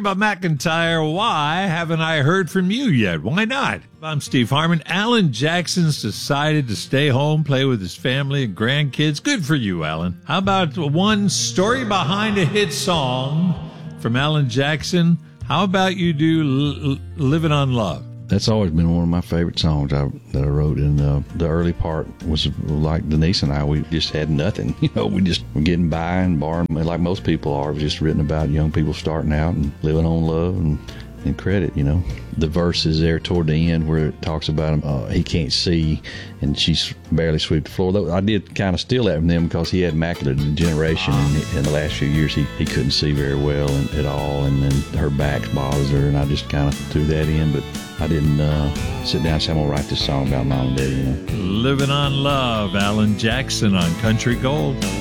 Reba McEntire, why haven't I heard from you yet? Why not? I'm Steve Harmon. Alan Jackson's decided to stay home, play with his family and grandkids. Good for you, Alan. How about one story behind a hit song from Alan Jackson? How about you do Living on Love? That's always been one of my favorite songs that I wrote. And the early part was like Denise and I, we just had nothing. We just were getting by and borrowing, like most people are. It was just written about young people starting out and living on love and credit, The verse is there toward the end where it talks about him, he can't see, and she's barely swept the floor. Though I did kind of steal that from them because he had macular degeneration, and in the last few years he couldn't see very well at all, and then her back bothers her, and I just kind of threw that in, but I didn't sit down and say, I'm going to write this song about Mom and Daddy. Living on Love, Alan Jackson on Country Gold.